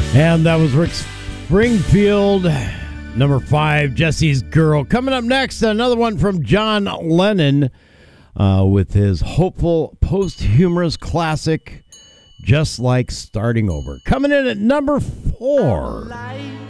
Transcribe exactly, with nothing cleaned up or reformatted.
And that was Rick Springfield, number five, Jesse's Girl. Coming up next, another one from John Lennon uh, with his hopeful post-humorous classic, Just Like Starting Over. Coming in at number four.